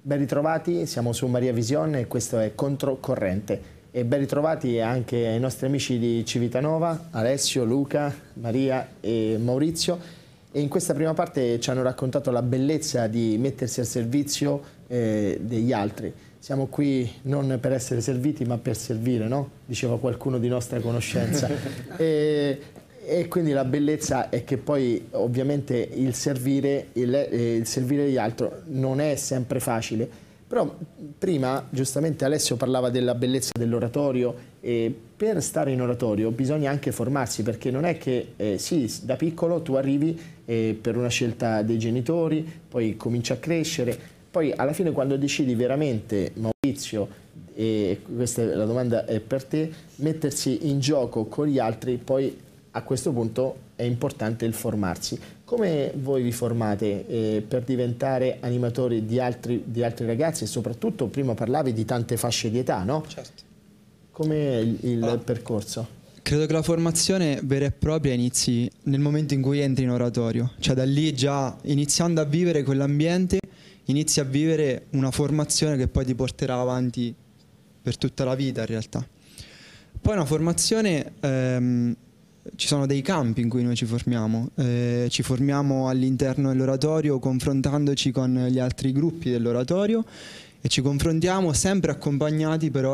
Ben ritrovati, siamo su Maria Vision e questo è Controcorrente. E ben ritrovati anche ai nostri amici di Civitanova, Alessio, Luca, Maria e Maurizio. E in questa prima parte ci hanno raccontato la bellezza di mettersi al servizio degli altri. Siamo qui non per essere serviti ma per servire, no? Diceva qualcuno di nostra conoscenza. E quindi la bellezza è che poi ovviamente il servire gli altri non è sempre facile. Però prima giustamente Alessio parlava della bellezza dell'oratorio e per stare in oratorio bisogna anche formarsi, perché non è che sì, da piccolo tu arrivi per una scelta dei genitori, poi cominci a crescere, poi alla fine quando decidi veramente, Maurizio, e questa la domanda è per te, mettersi in gioco con gli altri, poi a questo punto è importante il formarsi. Come voi vi formate per diventare animatori di altri ragazzi e soprattutto prima parlavi di tante fasce di età, no? Certo. Com'è il percorso? Credo che la formazione vera e propria inizi nel momento in cui entri in oratorio, cioè da lì già iniziando a vivere quell'ambiente inizi a vivere una formazione che poi ti porterà avanti per tutta la vita in realtà. Poi una formazione, ci sono dei campi in cui noi ci formiamo all'interno dell'oratorio confrontandoci con gli altri gruppi dell'oratorio e ci confrontiamo sempre accompagnati però